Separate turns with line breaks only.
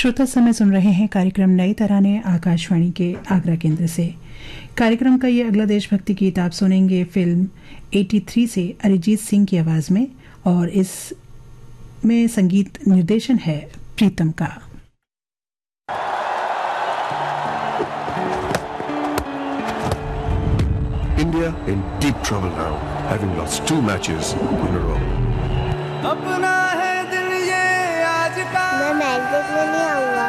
श्रोता समय सुन रहे हैं कार्यक्रम नई तराने आकाशवाणी के आगरा केंद्र से। कार्यक्रम का ये अगला देशभक्ति गीत आप सुनेंगे फिल्म 83 से अरिजीत सिंह की आवाज में, और इसमें संगीत निर्देशन है प्रीतम का।
India in deep trouble now, having lost 2 matches in a row.
अपना है दिल ये आज का।
मैं मैच देखने नहीं आऊंगा।